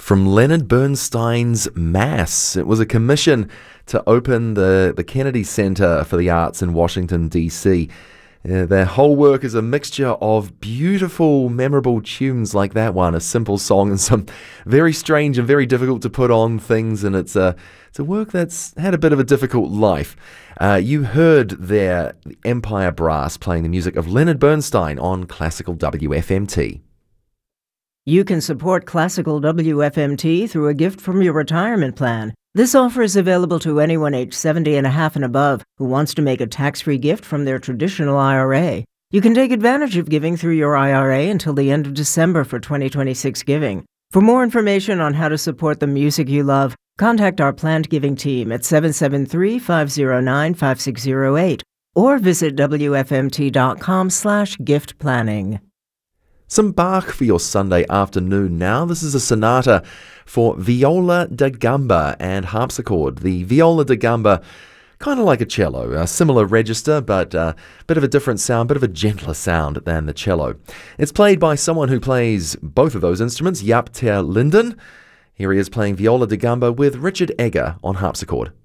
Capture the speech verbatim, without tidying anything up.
from Leonard Bernstein's Mass. It was a commission to open the, the Kennedy Center for the Arts in Washington, D C Uh, their whole work is a mixture of beautiful, memorable tunes like that one, a simple song, and some very strange and very difficult to put on things, and it's a, it's a work that's had a bit of a difficult life. Uh, you heard there the Empire Brass playing the music of Leonard Bernstein on Classical W F M T. You can support Classical W F M T through a gift from your retirement plan. This offer is available to anyone aged seventy and a half and above who wants to make a tax-free gift from their traditional I R A. You can take advantage of giving through your I R A until the end of December for twenty twenty-six giving. For more information on how to support the music you love, contact our planned giving team at seven seven three, five zero nine, five six zero eight or visit W F M T dot com slash gift planning. Some Bach for your Sunday afternoon now. This is a sonata for viola da gamba and harpsichord. The viola da gamba, kind of like a cello, a similar register, but a bit of a different sound, bit of a gentler sound than the cello. It's played by someone who plays both of those instruments, Jaap ter Linden. Here he is playing viola da gamba with Richard Egger on harpsichord.